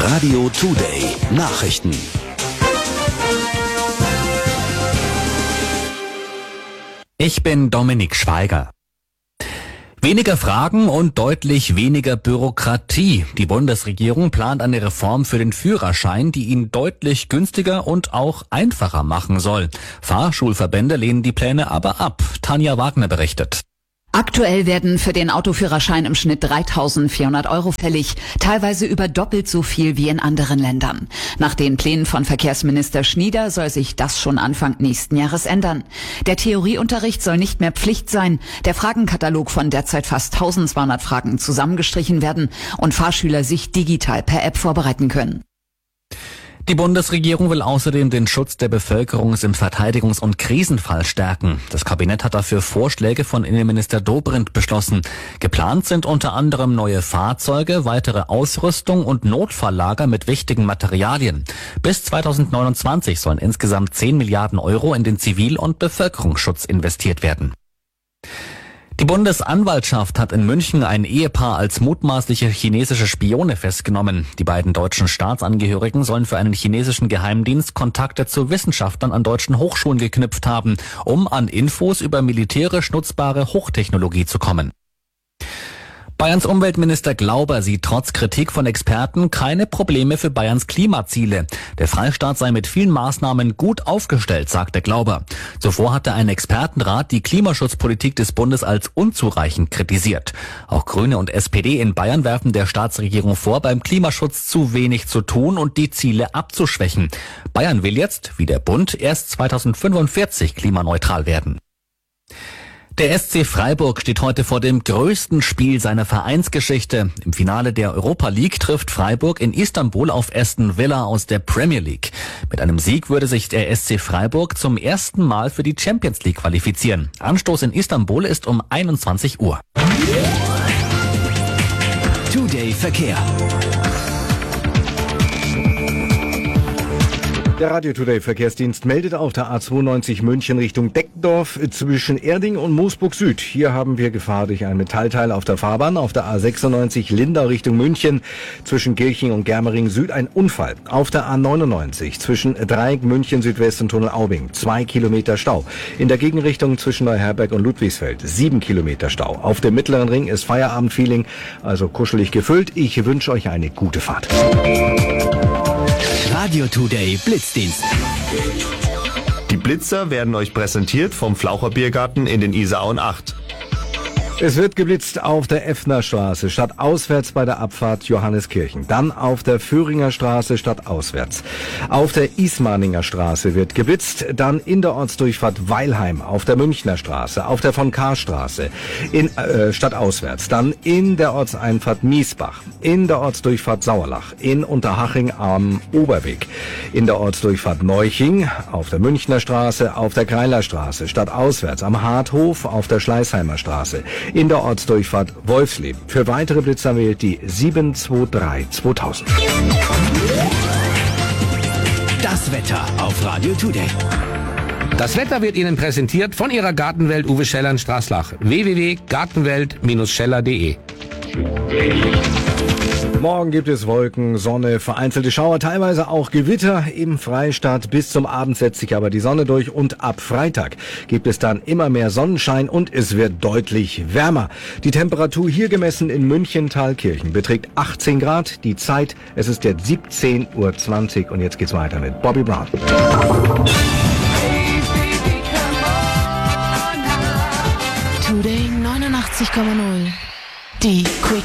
Radio Today Nachrichten. Ich bin Dominik Schweiger. Weniger Fragen und deutlich weniger Bürokratie. Die Bundesregierung plant eine Reform für den Führerschein, die ihn deutlich günstiger und auch einfacher machen soll. Fahrschulverbände lehnen die Pläne aber ab. Tanja Wagner berichtet. Aktuell werden für den Autoführerschein im Schnitt 3.400 € fällig, teilweise über doppelt so viel wie in anderen Ländern. Nach den Plänen von Verkehrsminister Schnieder soll sich das schon Anfang nächsten Jahres ändern. Der Theorieunterricht soll nicht mehr Pflicht sein, der Fragenkatalog von derzeit fast 1.200 Fragen zusammengestrichen werden und Fahrschüler sich digital per App vorbereiten können. Die Bundesregierung will außerdem den Schutz der Bevölkerung im Verteidigungs- und Krisenfall stärken. Das Kabinett hat dafür Vorschläge von Innenminister Dobrindt beschlossen. Geplant sind unter anderem neue Fahrzeuge, weitere Ausrüstung und Notfalllager mit wichtigen Materialien. Bis 2029 sollen insgesamt 10 Milliarden € in den Zivil- und Bevölkerungsschutz investiert werden. Die Bundesanwaltschaft hat in München ein Ehepaar als mutmaßliche chinesische Spione festgenommen. Die beiden deutschen Staatsangehörigen sollen für einen chinesischen Geheimdienst Kontakte zu Wissenschaftlern an deutschen Hochschulen geknüpft haben, um an Infos über militärisch nutzbare Hochtechnologie zu kommen. Bayerns Umweltminister Glauber sieht trotz Kritik von Experten keine Probleme für Bayerns Klimaziele. Der Freistaat sei mit vielen Maßnahmen gut aufgestellt, sagte Glauber. Zuvor hatte ein Expertenrat die Klimaschutzpolitik des Bundes als unzureichend kritisiert. Auch Grüne und SPD in Bayern werfen der Staatsregierung vor, beim Klimaschutz zu wenig zu tun und die Ziele abzuschwächen. Bayern will jetzt, wie der Bund, erst 2045 klimaneutral werden. Der SC Freiburg steht heute vor dem größten Spiel seiner Vereinsgeschichte. Im Finale der Europa League trifft Freiburg in Istanbul auf Aston Villa aus der Premier League. Mit einem Sieg würde sich der SC Freiburg zum ersten Mal für die Champions League qualifizieren. Anstoß in Istanbul ist um 21 Uhr. Today Verkehr. Der Radio Today Verkehrsdienst meldet auf der A92 München Richtung Deckendorf zwischen Erding und Moosburg Süd. Hier haben wir Gefahr durch ein Metallteil auf der Fahrbahn. Auf der A96 Lindau Richtung München zwischen Kirching und Germering Süd ein Unfall. Auf der A99 zwischen Dreieck München Südwest und Tunnel Aubing 2 Kilometer Stau. In der Gegenrichtung zwischen Neuherberg und Ludwigsfeld 7 Kilometer Stau. Auf dem Mittleren Ring ist Feierabendfeeling, also kuschelig gefüllt. Ich wünsche euch eine gute Fahrt. Radio Today Blitzdienst. Die Blitzer werden euch präsentiert vom Flaucher Biergarten in den Isarauen 8. Es wird geblitzt auf der Effner Straße stadtauswärts bei der Abfahrt Johanneskirchen. Dann auf der Föhringer Straße stadtauswärts. Auf der Ismaninger Straße wird geblitzt. Dann in der Ortsdurchfahrt Weilheim. Auf der Münchner Straße. Auf der von Kahr Straße. Stadtauswärts. Dann in der Ortseinfahrt Miesbach. In der Ortsdurchfahrt Sauerlach. In Unterhaching am Oberweg. In der Ortsdurchfahrt Neuching. Auf der Münchner Straße. Auf der Kreiler Straße. Stadtauswärts. Am Harthof. Auf der Schleißheimer Straße. In der Ortsdurchfahrt Wolfsleben. Für weitere Blitzer wählt die 723 2000. Das Wetter auf Radio Today. Das Wetter wird Ihnen präsentiert von Ihrer Gartenwelt Uwe Scheller in Straßlach. www.gartenwelt-scheller.de. Morgen gibt es Wolken, Sonne, vereinzelte Schauer, teilweise auch Gewitter im Freistaat. Bis zum Abend setzt sich aber die Sonne durch und ab Freitag gibt es dann immer mehr Sonnenschein und es wird deutlich wärmer. Die Temperatur hier gemessen in München-Thalkirchen beträgt 18 Grad. Die Zeit, es ist jetzt 17:20 Uhr und jetzt geht's weiter mit Bobby Brown. Today 89,0. Die Quick